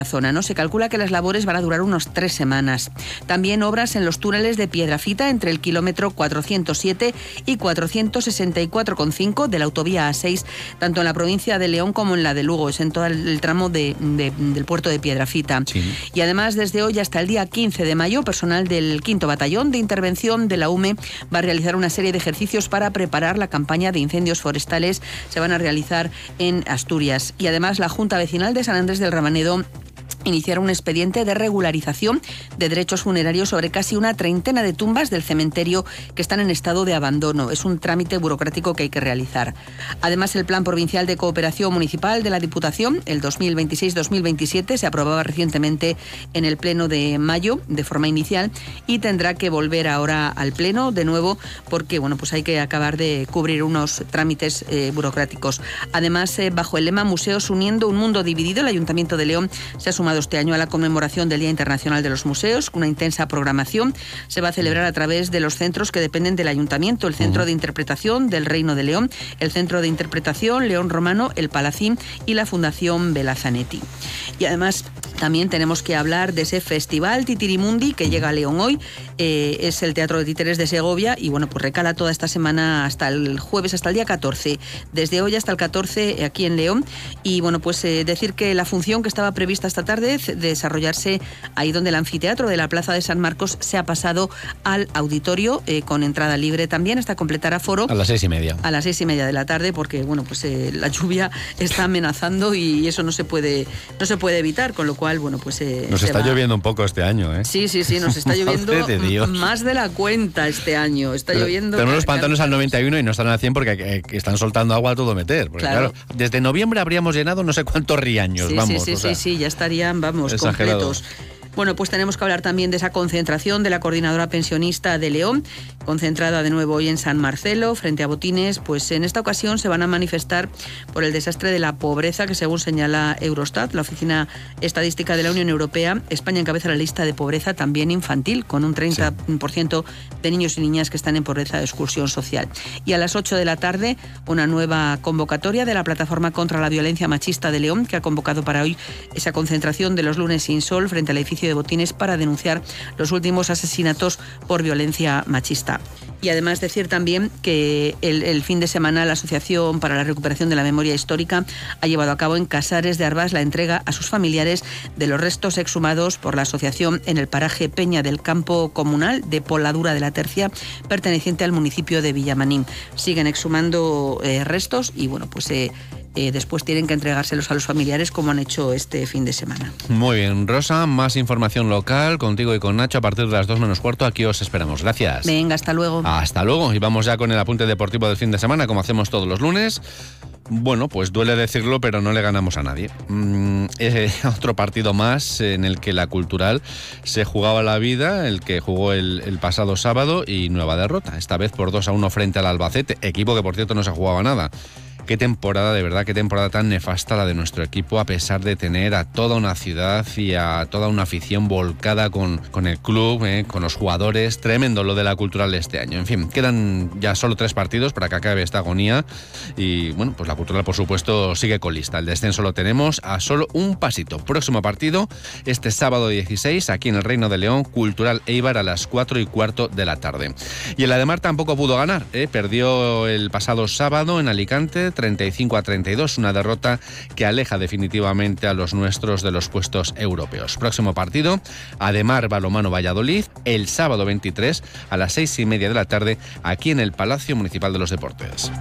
zona, ¿no? Se calcula que las labores van a durar unos 3 semanas. También obras en los túneles de Piedrafita entre el kilómetro 407 y 464,5 de la autovía A6, tanto en la provincia de León como en la de Lugo, es en todo el tramo del puerto de Piedrafita. Sí. Y además, desde hoy hasta el día 15 de mayo, personal del 5º Batallón de Intervención de la UME va a realizar una serie de ejercicios para preparar la campaña de incendios forestales. Se van a realizar en Asturias. Y además, la Junta Vecinal de San Andrés del Rabanedo iniciar un expediente de regularización de derechos funerarios sobre casi una treintena de tumbas del cementerio que están en estado de abandono. Es un trámite burocrático que hay que realizar. Además, el Plan Provincial de Cooperación Municipal de la Diputación, el 2026-2027, se aprobaba recientemente en el Pleno de mayo de forma inicial y tendrá que volver ahora al Pleno de nuevo porque, bueno, pues hay que acabar de cubrir unos trámites burocráticos. Además, bajo el lema Museos uniendo un mundo dividido, el Ayuntamiento de León se ha sumado este año a la conmemoración del Día Internacional de los Museos. Una intensa programación se va a celebrar a través de los centros que dependen del Ayuntamiento, el Centro de Interpretación del Reino de León, el Centro de Interpretación León Romano, el Palacín y la Fundación Belazanetti. Y además también tenemos que hablar de ese festival Titirimundi que llega a León hoy. Es el Teatro de Títeres de Segovia y bueno, pues recala toda esta semana hasta el jueves, hasta el día 14. Desde hoy hasta el 14 aquí en León. Y bueno, pues decir que la función que estaba prevista esta tarde de desarrollarse ahí donde el anfiteatro de la Plaza de San Marcos se ha pasado al auditorio con entrada libre también hasta completar aforo. A las 6:30. A las 6:30 de la tarde porque bueno, pues la lluvia está amenazando y eso no se puede evitar, con lo cual bueno, pues nos está lloviendo un poco este año, ¿eh? Sí, nos está lloviendo más de la cuenta este año. Está lloviendo. Tenemos los pantanos al 91 y no están al 100 porque están soltando agua a todo meter. Porque claro, desde noviembre habríamos llenado no sé cuántos riaños, Sí, ya estarían, exagerado. Completos. Bueno, pues tenemos que hablar también de esa concentración de la Coordinadora Pensionista de León, concentrada de nuevo hoy en San Marcelo, frente a Botines. Pues en esta ocasión se van a manifestar por el desastre de la pobreza que, según señala Eurostat, la Oficina Estadística de la Unión Europea, España encabeza la lista de pobreza también infantil, con un 30% de niños y niñas que están en pobreza de exclusión social. Y a las 8 de la tarde, una nueva convocatoria de la Plataforma contra la Violencia Machista de León, que ha convocado para hoy esa concentración de los lunes sin sol frente al edificio de Botines para denunciar los últimos asesinatos por violencia machista. Y además decir también que el fin de semana la Asociación para la Recuperación de la Memoria Histórica ha llevado a cabo en Casares de Arbas la entrega a sus familiares de los restos exhumados por la asociación en el paraje Peña del Campo Comunal de Poladura de la Tercia, perteneciente al municipio de Villamanín. Siguen exhumando restos y bueno, pues después tienen que entregárselos a los familiares como han hecho este fin de semana. Muy bien, Rosa, más información local contigo y con Nacho a partir de las 2:15. Aquí os esperamos. Gracias. Venga, hasta luego. Hasta luego. Y vamos ya con el apunte deportivo del fin de semana, como hacemos todos los lunes. Bueno, pues duele decirlo, pero no le ganamos a nadie. Otro partido más en el que la Cultural se jugaba la vida, el que jugó el pasado sábado, y nueva derrota, esta vez por 2-1 frente al Albacete, equipo que por cierto no se jugaba nada. Qué temporada, de verdad, qué temporada tan nefasta la de nuestro equipo, a pesar de tener a toda una ciudad y a toda una afición volcada con el club, con los jugadores. Tremendo lo de la Cultural este año. En fin, quedan ya solo 3 partidos para que acabe esta agonía y, bueno, pues la Cultural, por supuesto, sigue colista. El descenso lo tenemos a solo un pasito. Próximo partido, este sábado 16, aquí en el Reino de León, Cultural Eibar a las 4:15 de la tarde. Y el Ademar tampoco pudo ganar, perdió el pasado sábado en Alicante, 35-32, una derrota que aleja definitivamente a los nuestros de los puestos europeos. Próximo partido, Ademar Balonmano Valladolid, el sábado 23 a las 6:30 de la tarde, aquí en el Palacio Municipal de los Deportes.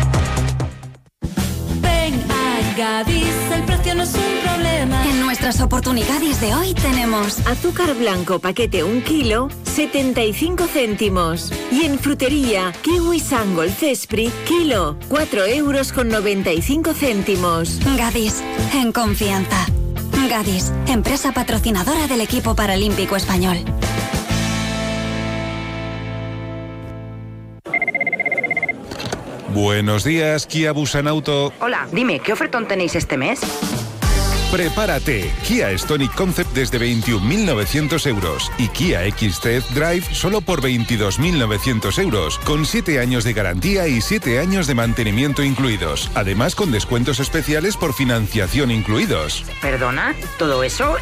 Ven a Gadis, el precio no es un problema. En nuestras oportunidades de hoy tenemos azúcar blanco paquete 1 kilo, 75 céntimos. Y en frutería, kiwi Sangol Cespri, kilo, 4,95 €. Gadis, en confianza. Gadis, empresa patrocinadora del equipo paralímpico español. Buenos días, Kia Busan Auto. Hola, dime, ¿qué ofertón tenéis este mes? Prepárate. Kia Stonic Concept desde 21.900 euros y Kia XT Drive solo por 22.900 euros, con 7 años de garantía y 7 años de mantenimiento incluidos. Además, con descuentos especiales por financiación incluidos. ¿Perdona? ¿Todo eso